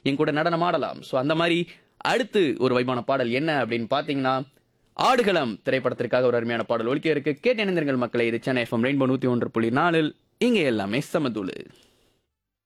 என் கூட நடனம் ஆடலாம். ஸோ அந்த மாதிரி அடுத்து ஒரு வைபான பாடல் என்ன அப்படின்னு பார்த்தீங்கன்னா, ஆடுகளம் திரைப்படத்திற்காக ஒரு அருமையான பாடல் ஒலிக்க இருக்கு. கேட்டு இணைந்திருங்கள் மக்களே. இது சென்னை எஃப்எம் ரெயின்போ 101.4. இங்கே எல்லாமே சமதூளு.